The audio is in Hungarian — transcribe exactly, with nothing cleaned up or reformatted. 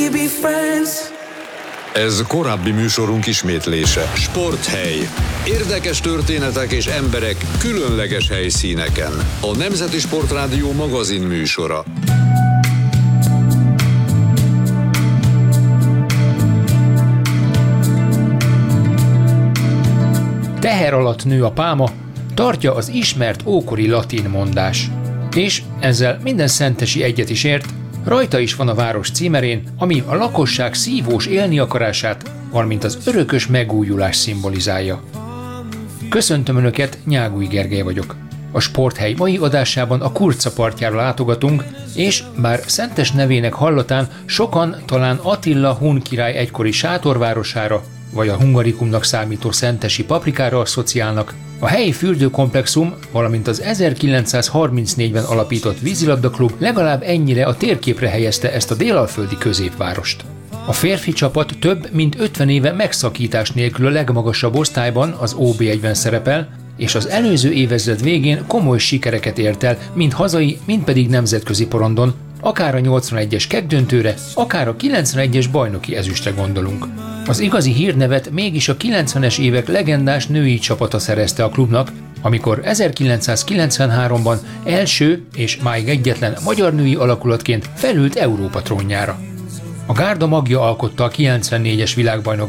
Ez korábbi műsorunk ismétlése. Sporthely. Érdekes történetek és emberek különleges helyszíneken. A Nemzeti Sportrádió magazin műsora. Teher alatt nő a pálma, tartja az ismert ókori latin mondás. És ezzel minden szentesi egyet is ért, rajta is van a város címerén, ami a lakosság szívós élni akarását, valamint az örökös megújulás szimbolizálja. Köszöntöm Önöket, Nyágúj Gergely vagyok. A Sporthely mai adásában a Kurca partjára látogatunk, és bár szentes nevének hallatán sokan talán Attila hun király egykori sátorvárosára, vagy a Hungarikumnak számító szentesi Paprikára asszociálnak, a helyi fürdőkomplexum, valamint az ezerkilencszázharmincnégyben alapított vízilabdaklub legalább ennyire a térképre helyezte ezt a délalföldi középvárost. A férfi csapat több mint ötven éve megszakítás nélkül a legmagasabb osztályban, az ó bé egyben szerepel, és az előző évezred végén komoly sikereket ért el, mind hazai, mind pedig nemzetközi porondon, akár a nyolcvanegyes kettdöntőre, akár a kilencvenegyes bajnoki ezüstre gondolunk. Az igazi hírnevet mégis a kilencvenes évek legendás női csapata szerezte a klubnak, amikor ezerkilencszázkilencvenháromban első és máig egyetlen magyar női alakulatként felült Európa trónjára. A gárda magja alkotta a kilencvennégyes világbajnok